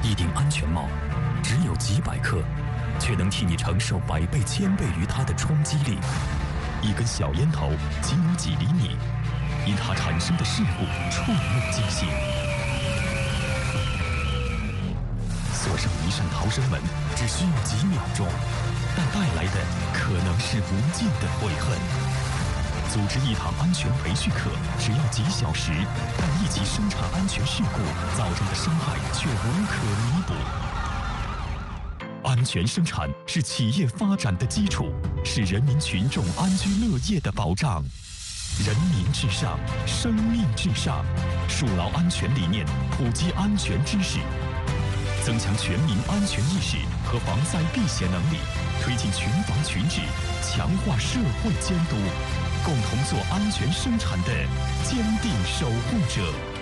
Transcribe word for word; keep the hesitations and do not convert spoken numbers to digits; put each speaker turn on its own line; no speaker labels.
一顶安全帽只有几百克，却能替你承受百倍、千倍于它的冲击力。一根小烟头仅有几厘米，因它产生的事故触目惊心。锁上一扇逃生门只需要几秒钟，但带来的可能是无尽的悔恨。组织一堂安全培训课只要几小时，但一起生产安全事故造成的伤害却无可弥补。安全生产是企业发展的基础，是人民群众安居乐业的保障。人民至上，生命至上，树牢安全理念，普及安全知识，增强全民安全意识和防灾避险能力，推进群防群治，强化社会监督，共同做安全生产的坚定守护者。